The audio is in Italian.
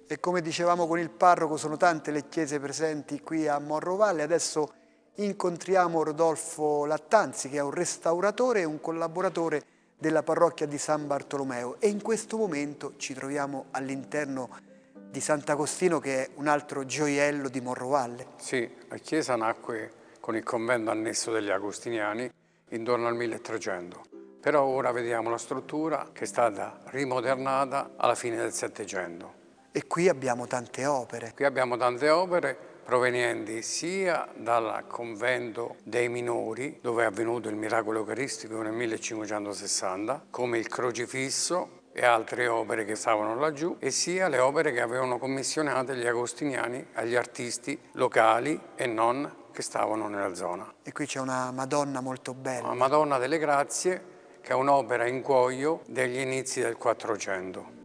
E come dicevamo con il parroco, sono tante le chiese presenti qui a Morrovalle. Adesso incontriamo Rodolfo Lattanzi, che è un restauratore e un collaboratore della parrocchia di San Bartolomeo. E in questo momento ci troviamo all'interno di Sant'Agostino, che è un altro gioiello di Morrovalle. Sì, la chiesa nacque con il convento annesso degli Agostiniani intorno al 1300. Però ora vediamo la struttura che è stata rimodernata alla fine del Settecento. E qui abbiamo tante opere. Qui abbiamo tante opere provenienti sia dal convento dei minori, dove è avvenuto il miracolo eucaristico nel 1560, come il crocifisso e altre opere che stavano laggiù, e sia le opere che avevano commissionate gli agostiniani agli artisti locali e non che stavano nella zona. E qui c'è una Madonna molto bella. La Madonna delle Grazie, che è un'opera in cuoio degli inizi del 400.